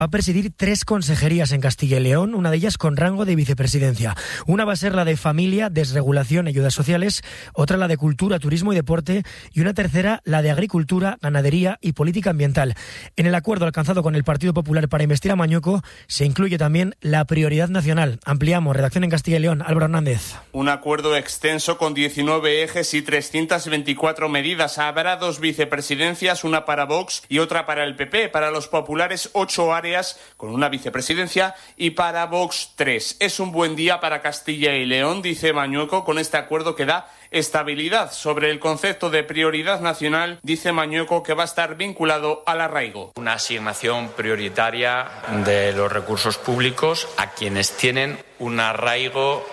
Va a presidir 3 consejerías en Castilla y León, una de ellas con rango de vicepresidencia. Una va a ser la de Familia, Desregulación y Ayudas Sociales, otra la de Cultura, Turismo y Deporte y una tercera la de Agricultura, Ganadería y Política Ambiental. En el acuerdo alcanzado con el Partido Popular para investir a Mañueco se incluye también la prioridad nacional. Ampliamos, redacción en Castilla y León, Álvaro Hernández. Un acuerdo extenso con 19 ejes y 324 medidas. Habrá 2 vicepresidencias, una para Vox y otra para el PP. Para los populares, 8 áreas con una vicepresidencia y para Vox 3. Es un buen día para Castilla y León, dice Mañueco, con este acuerdo que da estabilidad. Sobre el concepto de prioridad nacional, dice Mañueco que va a estar vinculado al arraigo. Una asignación prioritaria de los recursos públicos a quienes tienen un arraigo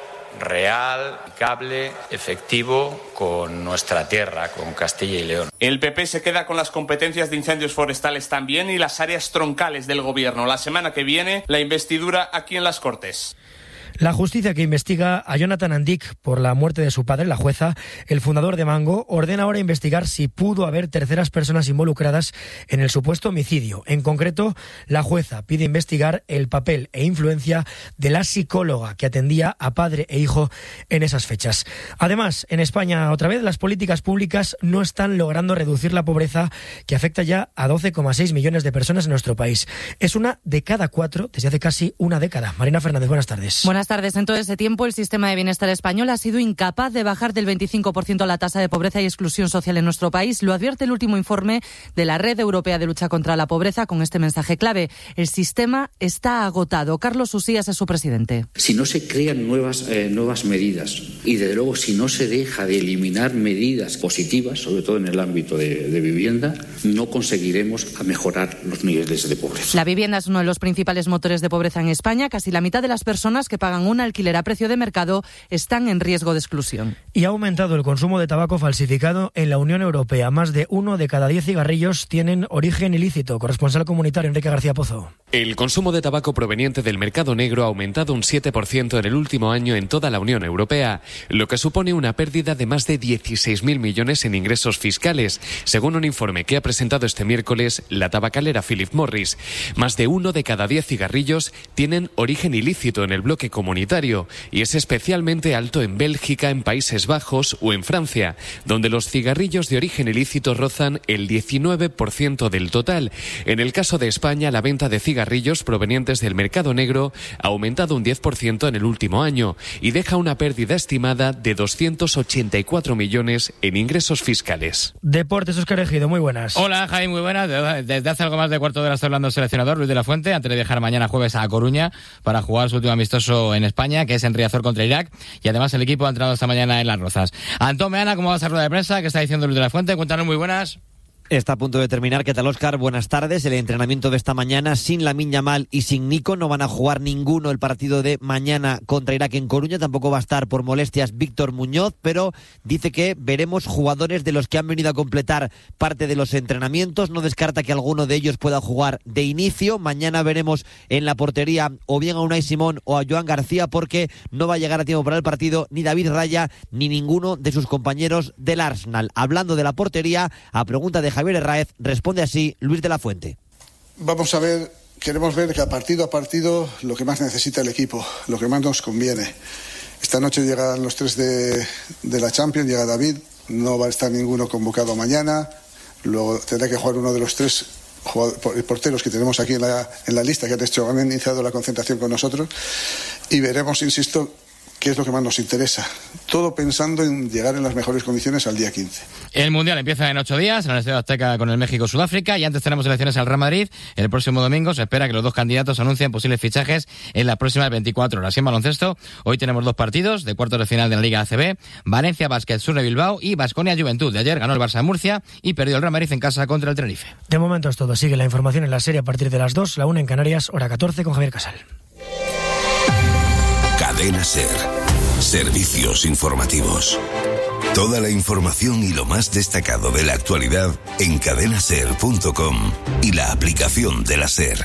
real, aplicable, efectivo con nuestra tierra, con Castilla y León. El PP se queda con las competencias de incendios forestales también y las áreas troncales del gobierno. La semana que viene, la investidura aquí en las Cortes. La justicia que investiga a Jonathan Andic por la muerte de su padre, la jueza, el fundador de Mango, ordena ahora investigar si pudo haber terceras personas involucradas en el supuesto homicidio. En concreto, la jueza pide investigar el papel e influencia de la psicóloga que atendía a padre e hijo en esas fechas. Además, en España, otra vez, las políticas públicas no están logrando reducir la pobreza que afecta ya a 12,6 millones de personas en nuestro país. Es una de cada 4 desde hace casi una década. Marina Fernández, buenas tardes. Buenas tardes. En todo ese tiempo, el sistema de bienestar español ha sido incapaz de bajar del 25% la tasa de pobreza y exclusión social en nuestro país. Lo advierte el último informe de la Red Europea de Lucha contra la Pobreza con este mensaje clave. El sistema está agotado. Carlos Usías es su presidente. Si no se crean nuevas medidas y, desde luego, si no se deja de eliminar medidas positivas, sobre todo en el ámbito de vivienda, no conseguiremos mejorar los niveles de pobreza. La vivienda es uno de los principales motores de pobreza en España. Casi la mitad de las personas que pagan un alquiler a precio de mercado están en riesgo de exclusión. Y ha aumentado el consumo de tabaco falsificado en la Unión Europea. Más de 1 de cada 10 cigarrillos tienen origen ilícito. Corresponsal comunitario Enrique García Pozo. El consumo de tabaco proveniente del mercado negro ha aumentado un 7% en el último año en toda la Unión Europea, lo que supone una pérdida de más de 16.000 millones en ingresos fiscales, según un informe que ha presentado este miércoles la tabacalera Philip Morris. Más de 1 de cada 10 cigarrillos tienen origen ilícito en el bloque comunitario y es especialmente alto en Bélgica, en Países Bajos o en Francia, donde los cigarrillos de origen ilícito rozan el 19% del total. En el caso de España, la venta de cigarrillos provenientes del mercado negro ha aumentado un 10% en el último año y deja una pérdida estimada de 284 millones en ingresos fiscales. Deportes, Óscar Ejido, muy buenas. Hola, Jaime, muy buenas. Desde hace algo más de cuarto de hora está hablando el seleccionador Luis de la Fuente, antes de viajar mañana jueves a Coruña para jugar su último amistoso en España, que es en Riazor contra Irak, y además el equipo ha entrenado esta mañana en Las Rozas. Antón Meana, ¿cómo va esa rueda de prensa? ¿Qué está diciendo Luis de la Fuente? Cuéntanos, muy buenas. Está a punto de terminar. ¿Qué tal, Óscar? Buenas tardes. El entrenamiento de esta mañana sin Lamine Yamal y sin Nico. No van a jugar ninguno el partido de mañana contra Irak en Coruña. Tampoco va a estar por molestias Víctor Muñoz, pero dice que veremos jugadores de los que han venido a completar parte de los entrenamientos. No descarta que alguno de ellos pueda jugar de inicio. Mañana veremos en la portería o bien a Unai Simón o a Joan García, porque no va a llegar a tiempo para el partido ni David Raya ni ninguno de sus compañeros del Arsenal. Hablando de la portería, a pregunta de Javier Herráez, responde así Luis de la Fuente. Vamos a ver, queremos ver que partido a partido lo que más necesita el equipo, lo que más nos conviene. Esta noche llegan los 3 de la Champions, llega David, no va a estar ninguno convocado mañana, luego tendrá que jugar uno de los 3 porteros que tenemos aquí en la lista, que han iniciado la concentración con nosotros, y veremos, insisto, qué es lo que más nos interesa. Todo pensando en llegar en las mejores condiciones al día 15. El Mundial empieza en 8 días en el Estadio Azteca con el México-Sudáfrica, y antes tenemos elecciones al Real Madrid. El próximo domingo se espera que los 2 candidatos anuncien posibles fichajes en las próximas 24 horas. Y en baloncesto, hoy tenemos 2 partidos de cuartos de final de la Liga ACB. Valencia Basket Sur de Bilbao y Baskonia Juventud. De ayer ganó el Barça en Murcia y perdió el Real Madrid en casa contra el Tenerife. De momento es todo. Sigue la información en la serie a partir de las 2, la 1 en Canarias, hora 14 con Javier Casal. Cadena SER. Servicios informativos. Toda la información y lo más destacado de la actualidad en cadenaser.com y la aplicación de la SER.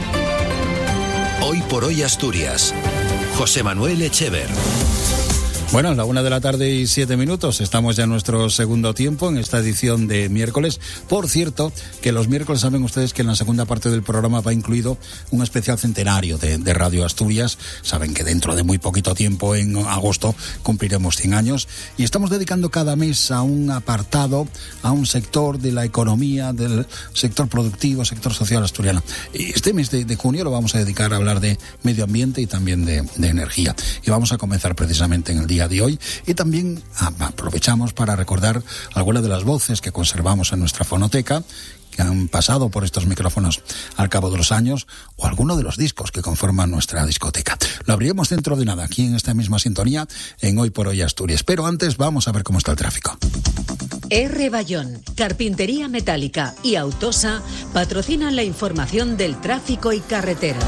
Hoy por hoy Asturias. José Manuel Echever. Bueno, la 1:07 p.m. Estamos ya en nuestro segundo tiempo en esta edición de miércoles. Por cierto, que los miércoles saben ustedes que en la segunda parte del programa va incluido un especial centenario de Radio Asturias. Saben que dentro de muy poquito tiempo, en agosto, cumpliremos 100 años. Y estamos dedicando cada mes a un apartado, a un sector de la economía, del sector productivo, sector social asturiano. Y este mes de junio lo vamos a dedicar a hablar de medio ambiente y también de energía. Y vamos a comenzar precisamente en el día de hoy, y también aprovechamos para recordar algunas de las voces que conservamos en nuestra fonoteca, que han pasado por estos micrófonos al cabo de los años, o alguno de los discos que conforman nuestra discoteca. Lo abriremos dentro de nada, aquí en esta misma sintonía, en Hoy por Hoy Asturias. Pero antes vamos a ver cómo está el tráfico. R. Bayón, Carpintería Metálica y Autosa patrocinan la información del tráfico y carreteras.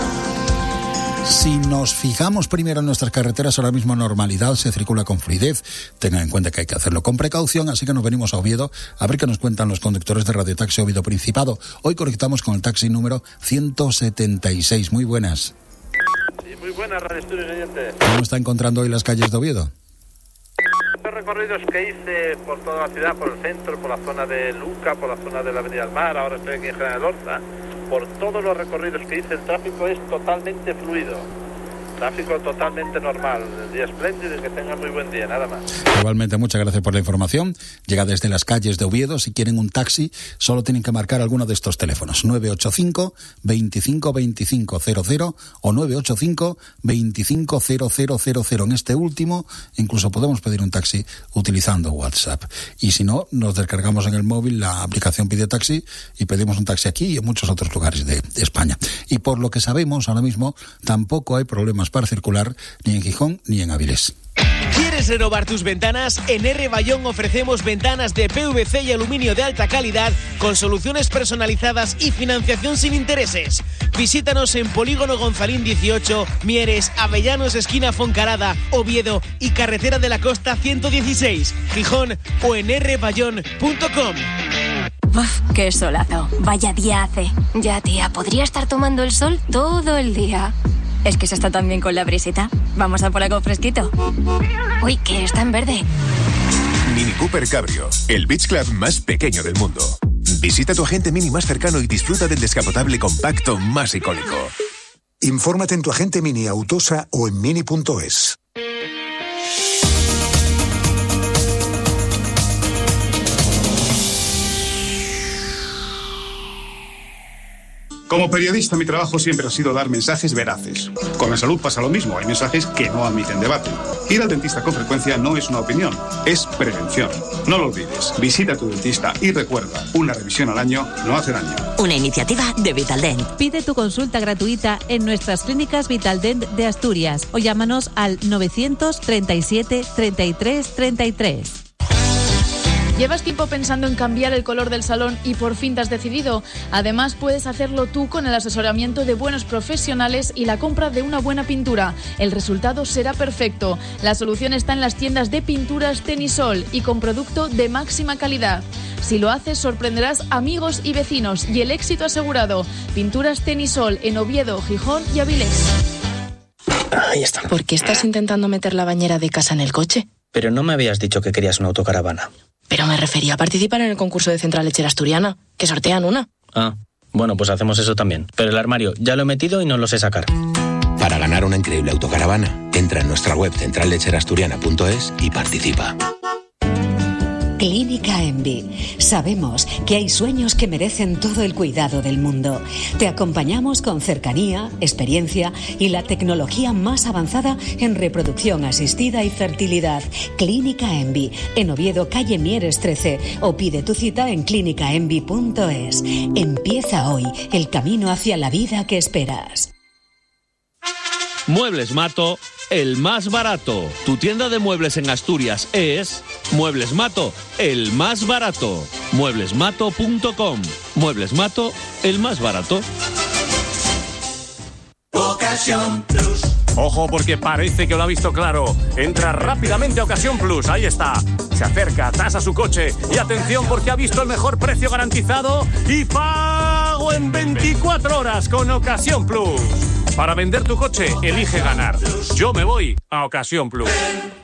Si nos fijamos primero en nuestras carreteras, ahora mismo normalidad, se circula con fluidez. Tengan en cuenta que hay que hacerlo con precaución, así que nos venimos a Oviedo a ver qué nos cuentan los conductores de Radio Taxi Oviedo Principado. Hoy conectamos con el taxi número 176. Muy buenas. Sí, muy buenas, Radio Asturias oyentes. ¿Cómo está encontrando hoy las calles de Oviedo? Los recorridos que hice por toda la ciudad, por el centro, por la zona de Luca, por la zona de la Avenida del Mar, ahora estoy aquí en General Horta. Por todos los recorridos que hice, el tráfico es totalmente fluido. Tráfico totalmente normal. El día espléndido y que tengan muy buen día, nada más. Igualmente, muchas gracias por la información. Llega desde las calles de Oviedo. Si quieren un taxi, solo tienen que marcar alguno de estos teléfonos: 985 25 25 00 o 985 25 0000. En este último, incluso podemos pedir un taxi utilizando WhatsApp. Y si no, nos descargamos en el móvil la aplicación Pide Taxi y pedimos un taxi aquí y en muchos otros lugares de España. Y por lo que sabemos, ahora mismo tampoco hay problemas para circular ni en Gijón ni en Avilés. ¿Quieres renovar tus ventanas? En R. Bayón ofrecemos ventanas de PVC y aluminio de alta calidad con soluciones personalizadas y financiación sin intereses. Visítanos en Polígono Gonzalín 18, Mieres, Avellanos, esquina Foncarada, Oviedo y Carretera de la Costa 116, Gijón, o en rbayón.com. Uf, qué solazo. Vaya día hace. Ya, tía, podría estar tomando el sol todo el día. Es que se está tan bien con la brisita. Vamos a por algo fresquito. Uy, que está en verde. Mini Cooper Cabrio, el beach club más pequeño del mundo. Visita tu agente Mini más cercano y disfruta del descapotable compacto más icónico. Infórmate en tu agente Mini Autosa o en mini.es. Como periodista, mi trabajo siempre ha sido dar mensajes veraces. Con la salud pasa lo mismo, hay mensajes que no admiten debate. Ir al dentista con frecuencia no es una opinión, es prevención. No lo olvides, visita a tu dentista y recuerda, una revisión al año no hace daño. Una iniciativa de Vitaldent. Pide tu consulta gratuita en nuestras clínicas Vitaldent de Asturias o llámanos al 937 33 33. ¿Llevas tiempo pensando en cambiar el color del salón y por fin te has decidido? Además, puedes hacerlo tú con el asesoramiento de buenos profesionales y la compra de una buena pintura. El resultado será perfecto. La solución está en las tiendas de pinturas Tenisol y con producto de máxima calidad. Si lo haces, sorprenderás amigos y vecinos y el éxito asegurado. Pinturas Tenisol en Oviedo, Gijón y Avilés. Ahí está. ¿Por qué estás intentando meter la bañera de casa en el coche? Pero no me habías dicho que querías una autocaravana. Pero me refería a participar en el concurso de Central Lechera Asturiana, que sortean una. Ah, bueno, pues hacemos eso también. Pero el armario ya lo he metido y no lo sé sacar. Para ganar una increíble autocaravana, entra en nuestra web centrallecherasturiana.es y participa. Clínica Envi. Sabemos que hay sueños que merecen todo el cuidado del mundo. Te acompañamos con cercanía, experiencia y la tecnología más avanzada en reproducción asistida y fertilidad. Clínica Envi, en Oviedo, calle Mieres 13, o pide tu cita en clínicaenvi.es. Empieza hoy el camino hacia la vida que esperas. Muebles Mato, el más barato. Tu tienda de muebles en Asturias es Muebles Mato, el más barato. Mueblesmato.com. Muebles Mato, el más barato. Ocasión Plus. Ojo, porque parece que lo ha visto claro. Entra rápidamente a Ocasión Plus, ahí está. Se acerca, tasa su coche y atención porque ha visto el mejor precio garantizado y pago en 24 horas con Ocasión Plus. Para vender tu coche, elige ganar. Yo me voy a Ocasión Plus.